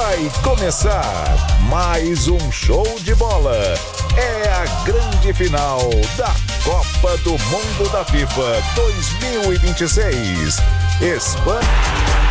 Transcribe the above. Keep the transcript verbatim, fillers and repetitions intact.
Vai começar mais um show de bola. É a grande final da Copa do Mundo da FIFA dois mil e vinte e seis. Espanha.